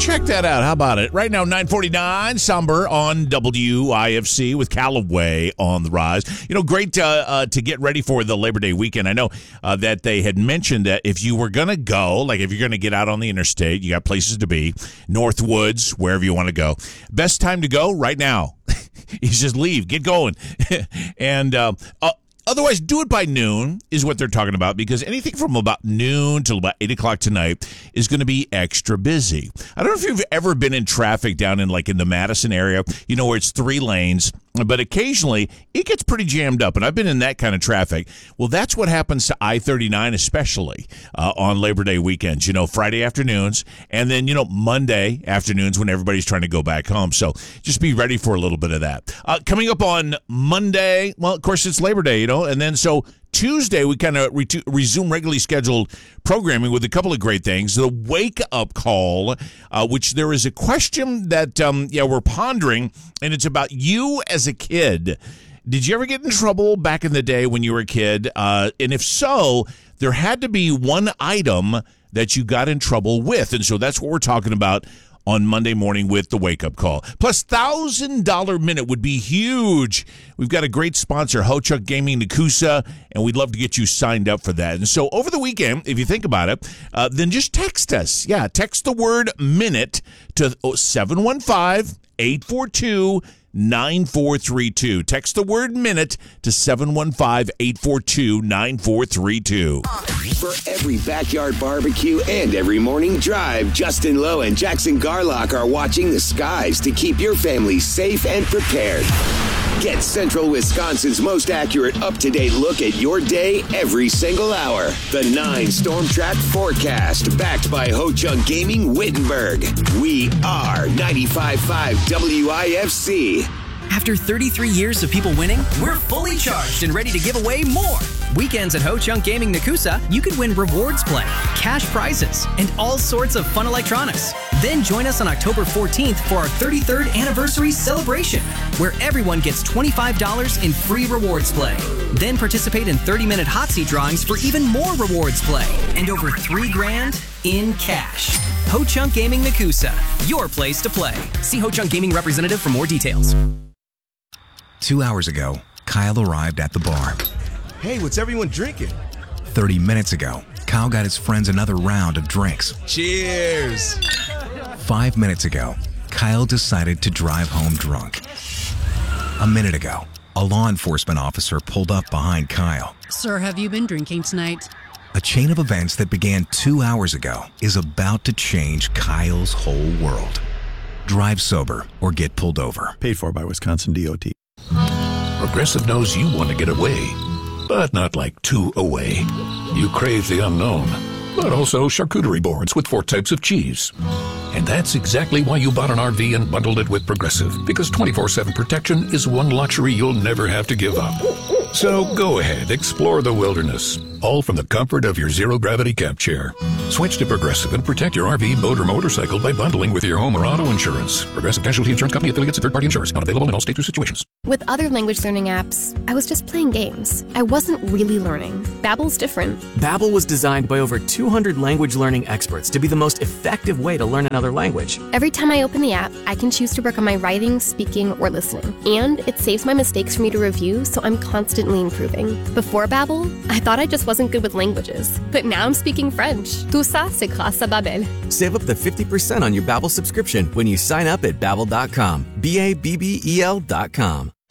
Check that out. How about it? Right now, 9:49, somber on WIFC with Callaway on the rise. Great to get ready for the Labor Day weekend. I know that they had mentioned that if you were going to go, like if you're going to get out on the interstate, you got places to be, Northwoods, wherever you want to go. Best time to go right now. You just leave, get going. And otherwise, do it by noon is what they're talking about, because anything from about noon till about 8 o'clock tonight is going to be extra busy. I don't know if you've ever been in traffic down in the Madison area, where it's 3 lanes, but occasionally it gets pretty jammed up, and I've been in that kind of traffic. Well, that's what happens to I-39, especially on Labor Day weekends, Friday afternoons, and then, Monday afternoons when everybody's trying to go back home. So just be ready for a little bit of that. Coming up on Monday, well, of course, it's Labor Day, and then so Tuesday, we kind of resume regularly scheduled programming with a couple of great things. The wake-up call, which there is a question that we're pondering, and it's about you as a kid. Did you ever get in trouble back in the day when you were a kid? And if so, there had to be one item that you got in trouble with. And so that's what we're talking about on Monday morning with the wake-up call. Plus, $1,000 minute would be huge. We've got a great sponsor, Ho-Chunk Gaming Nakusa, and we'd love to get you signed up for that. And so over the weekend, if you think about it, then just text us. Yeah, text the word minute to 715-842-9432. Text the word minute to 715-842-9432. For every backyard barbecue and every morning drive, Justin Lowe and Jackson Garlock are watching the skies to keep your family safe and prepared. Get Central Wisconsin's most accurate, up-to-date look at your day every single hour. The 9 Storm Track Forecast, backed by Ho-Chunk Gaming Wittenberg. We are 95.5 WIFC. After 33 years of people winning, we're fully charged and ready to give away more. Weekends at Ho-Chunk Gaming Nakusa, you could win rewards play, cash prizes, and all sorts of fun electronics. Then join us on October 14th for our 33rd anniversary celebration, where everyone gets $25 in free rewards play. Then participate in 30-minute hot seat drawings for even more rewards play and over $3,000 in cash. Ho-Chunk Gaming Nakusa, your place to play. See Ho-Chunk Gaming representative for more details. 2 hours ago, Kyle arrived at the bar. Hey, what's everyone drinking? 30 minutes ago, Kyle got his friends another round of drinks. Cheers! 5 minutes ago, Kyle decided to drive home drunk. A minute ago, a law enforcement officer pulled up behind Kyle. Sir, have you been drinking tonight? A chain of events that began 2 hours ago is about to change Kyle's whole world. Drive sober or get pulled over. Paid for by Wisconsin DOT. Progressive knows you want to get away, but not like too away. You crave the unknown, but also charcuterie boards with 4 types of cheese. And that's exactly why you bought an RV and bundled it with Progressive, because 24/7 protection is one luxury you'll never have to give up. So go ahead, explore the wilderness, all from the comfort of your zero-gravity camp chair. Switch to Progressive and protect your RV, boat, or motorcycle by bundling with your home or auto insurance. Progressive Casualty Insurance Company, affiliates, and third-party insurers. Not available in all states or situations. With other language learning apps, I was just playing games. I wasn't really learning. Babbel's different. Babbel was designed by over 200 language learning experts to be the most effective way to learn another language. Every time I open the app, I can choose to work on my writing, speaking, or listening. And it saves my mistakes for me to review, so I'm constantly improving. Before Babbel, I thought I just wasn't good with languages. But now I'm speaking French. Tout ça, c'est grâce à Babbel. Save up to 50% on your Babbel subscription when you sign up at Babbel.com. BABBEL.com.